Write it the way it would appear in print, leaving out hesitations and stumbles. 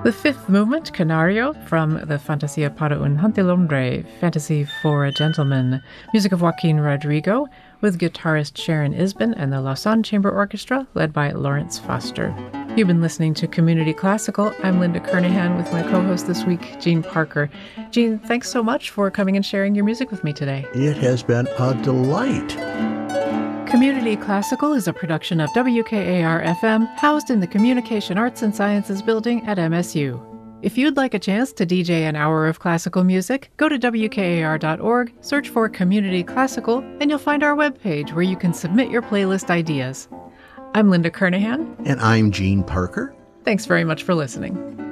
The fifth movement, Canario, from the Fantasia para un Gentilhombre, Fantasy for a Gentleman, music of Joaquin Rodrigo, with guitarist Sharon Isbin and the Lausanne Chamber Orchestra, led by Lawrence Foster. You've been listening to Community Classical. I'm Linda Kernahan with my co-host this week, Jean Parker. Jean, thanks so much for coming and sharing your music with me today. It has been a delight. Community Classical is a production of WKAR-FM, housed in the Communication Arts and Sciences building at MSU. If you'd like a chance to DJ an hour of classical music, go to WKAR.org, search for Community Classical, and you'll find our webpage where you can submit your playlist ideas. I'm Linda Kernahan. And I'm Jean Parker. Thanks very much for listening.